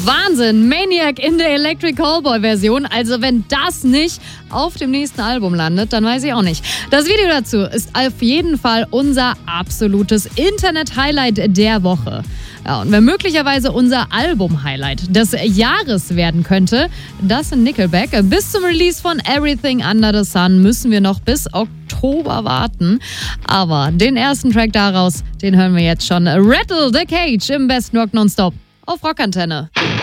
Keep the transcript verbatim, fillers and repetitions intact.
Wahnsinn, Maniac in der Electric Callboy-Version. Also wenn das nicht auf dem nächsten Album landet, dann weiß ich auch nicht. Das Video dazu ist auf jeden Fall unser absolutes Internet-Highlight der Woche. Ja, und wenn möglicherweise unser Album-Highlight des Jahres werden könnte, das sind Nickelback. Bis zum Release von Everything Under the Sun müssen wir noch bis Oktober warten. Aber den ersten Track daraus, den hören wir jetzt schon. Rattle the Cage im Best Rock Nonstop auf Rockantenne.